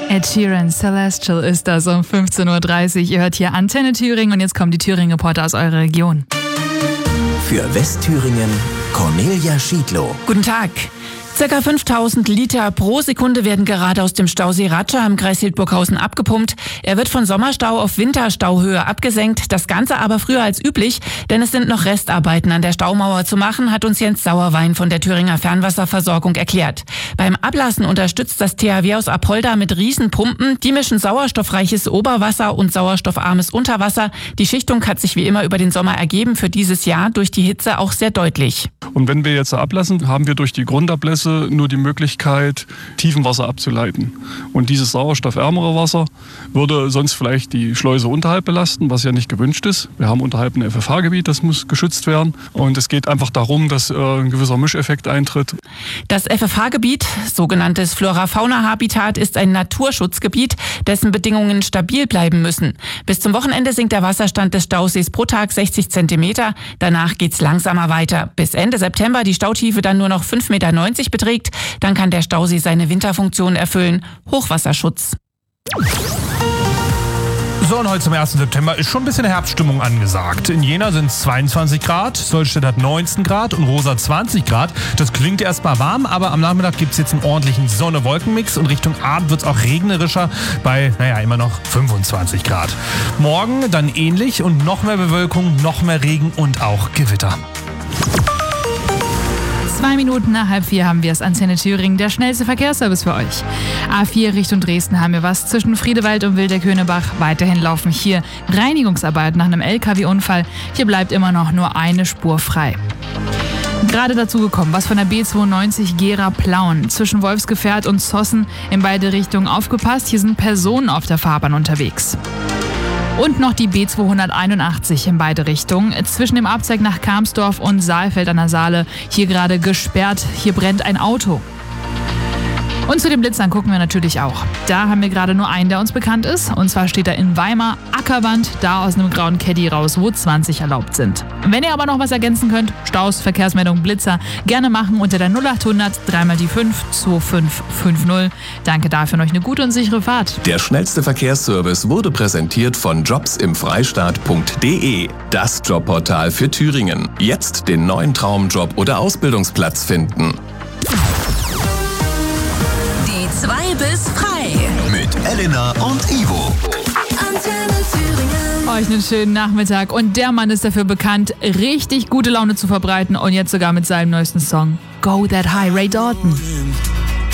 Ed Sheeran, Celestial ist das um 15.30 Uhr. Ihr hört hier Antenne Thüringen und jetzt kommen die Thüringen-Reporter aus eurer Region. Für Westthüringen, Cornelia Schiedlow. Guten Tag. Circa 5000 Liter pro Sekunde werden gerade aus dem Stausee Ratscha im Kreis Hildburghausen abgepumpt. Er wird von Sommerstau auf Winterstauhöhe abgesenkt. Das Ganze aber früher als üblich, denn es sind noch Restarbeiten an der Staumauer zu machen, hat uns Jens Sauerwein von der Thüringer Fernwasserversorgung erklärt. Beim Ablassen unterstützt das THW aus Apolda mit Riesenpumpen. Die mischen sauerstoffreiches Oberwasser und sauerstoffarmes Unterwasser. Die Schichtung hat sich wie immer über den Sommer ergeben, für dieses Jahr durch die Hitze auch sehr deutlich. Und wenn wir jetzt ablassen, haben wir durch die Grundablässe nur die Möglichkeit, Tiefenwasser abzuleiten. Und dieses sauerstoffärmere Wasser würde sonst vielleicht die Schleuse unterhalb belasten, was ja nicht gewünscht ist. Wir haben unterhalb ein FFH-Gebiet, das muss geschützt werden. Und es geht einfach darum, dass ein gewisser Mischeffekt eintritt. Das FFH-Gebiet, sogenanntes Flora-Fauna-Habitat, ist ein Naturschutzgebiet, dessen Bedingungen stabil bleiben müssen. Bis zum Wochenende sinkt der Wasserstand des Stausees pro Tag 60 Zentimeter. Danach geht's langsamer weiter. Bis Ende September die Stautiefe dann nur noch 5,90 Meter beträgt. Dann kann der Stausee seine Winterfunktion erfüllen. Hochwasserschutz. So, und heute zum 1. September ist schon ein bisschen Herbststimmung angesagt. In Jena sind es 22 Grad, Sollstedt hat 19 Grad und Rosa 20 Grad. Das klingt erstmal warm, aber am Nachmittag gibt es jetzt einen ordentlichen Sonne-Wolken-Mix und Richtung Abend wird es auch regnerischer bei, immer noch 25 Grad. Morgen dann ähnlich und noch mehr Bewölkung, noch mehr Regen und auch Gewitter. 2 Minuten nach 3:30 haben wir es. Antenne Thüringen, der schnellste Verkehrsservice für euch. A4 Richtung Dresden haben wir was. Zwischen Friedewald und Wildeckönebach weiterhin laufen hier Reinigungsarbeiten nach einem LKW-Unfall. Hier bleibt immer noch nur eine Spur frei. Gerade dazu gekommen, was von der B92 Gera-Plauen zwischen Wolfsgefährt und Zossen in beide Richtungen. Aufgepasst, hier sind Personen auf der Fahrbahn unterwegs. Und noch die B281 in beide Richtungen. Zwischen dem Abzweig nach Kamsdorf und Saalfeld an der Saale. Hier gerade gesperrt. Hier brennt ein Auto. Und zu den Blitzern gucken wir natürlich auch. Da haben wir gerade nur einen, der uns bekannt ist. Und zwar steht er in Weimar, Ackerwand, da aus einem grauen Caddy raus, wo 20 erlaubt sind. Wenn ihr aber noch was ergänzen könnt, Staus, Verkehrsmeldung, Blitzer, gerne machen unter der 0800 3 die 5 2550. Danke dafür und euch eine gute und sichere Fahrt. Der schnellste Verkehrsservice wurde präsentiert von jobsimfreistaat.de. Das Jobportal für Thüringen. Jetzt den neuen Traumjob oder Ausbildungsplatz finden. 2 bis frei. Mit Elena und Ivo. Antenne Thüringen. Euch einen schönen Nachmittag. Und der Mann ist dafür bekannt, richtig gute Laune zu verbreiten. Und jetzt sogar mit seinem neuesten Song Go That High, Ray Dalton.